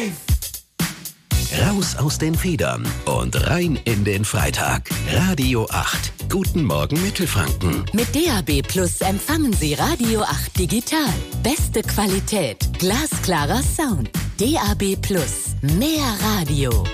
Raus aus den Federn und rein in den Freitag. Radio 8. Guten Morgen Mittelfranken. Mit DAB Plus empfangen Sie Radio 8 digital. Beste Qualität, glasklarer Sound. DAB Plus. Mehr Radio.